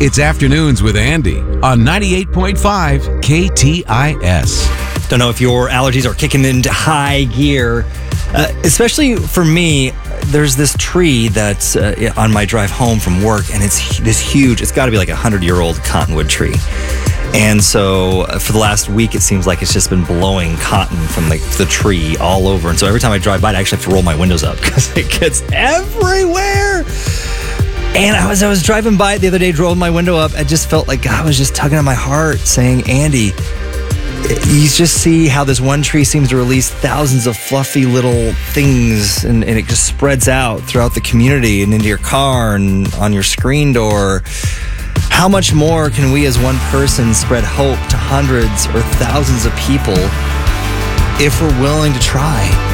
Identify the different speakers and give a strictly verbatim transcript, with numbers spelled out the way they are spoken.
Speaker 1: It's Afternoons with Andy on ninety-eight point five K T I S.
Speaker 2: Don't know if your allergies are kicking into high gear. Uh, especially for me, there's this tree that's uh, on my drive home from work, and it's this huge, it's got to be like a hundred-year-old cottonwood tree. And so uh, for the last week, it seems like it's just been blowing cotton from the, the tree all over. And so every time I drive by, I actually have to roll my windows up because it gets everywhere. And I was I was driving by it the other day, rolled my window up. I just felt like God was just tugging at my heart, saying, Andy, you just see how this one tree seems to release thousands of fluffy little things, and, and it just spreads out throughout the community and into your car and on your screen door. How much more can we as one person spread hope to hundreds or thousands of people if we're willing to try?